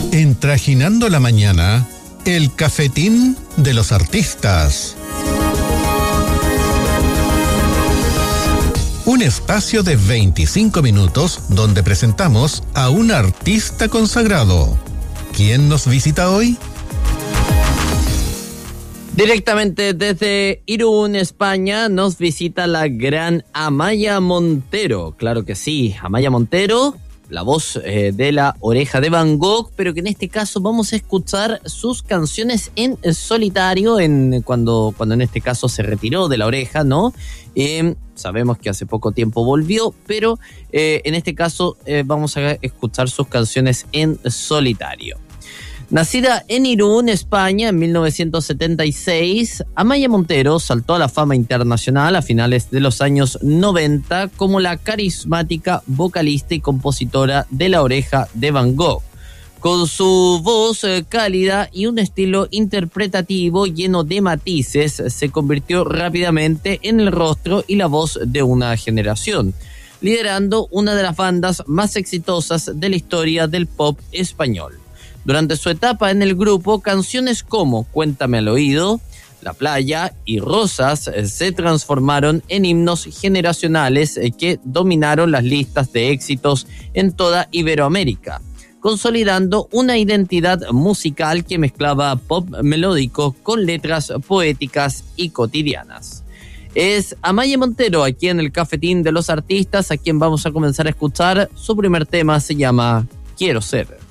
En Trajinando la Mañana, el cafetín de los artistas. Un espacio de 25 minutos donde presentamos a un artista consagrado. ¿Quién nos visita hoy? Directamente desde Irún, España, nos visita la gran Amaya Montero. Claro que sí, Amaya Montero, la voz de La Oreja de Van Gogh, pero que en este caso vamos a escuchar sus canciones en solitario, cuando en este caso se retiró de La Oreja, ¿no? Sabemos que hace poco tiempo volvió, pero en este caso vamos a escuchar sus canciones en solitario. Nacida en Irún, España, en 1976, Amaya Montero saltó a la fama internacional a finales de los años 90 como la carismática vocalista y compositora de La Oreja de Van Gogh. Con su voz cálida y un estilo interpretativo lleno de matices, se convirtió rápidamente en el rostro y la voz de una generación, liderando una de las bandas más exitosas de la historia del pop español. Durante su etapa en el grupo, canciones como Cuéntame al oído, La playa y Rosas se transformaron en himnos generacionales que dominaron las listas de éxitos en toda Iberoamérica, consolidando una identidad musical que mezclaba pop melódico con letras poéticas y cotidianas. Es Amaya Montero aquí en el Cafetín de los Artistas, a quien vamos a comenzar a escuchar. Su primer tema se llama Quiero ser.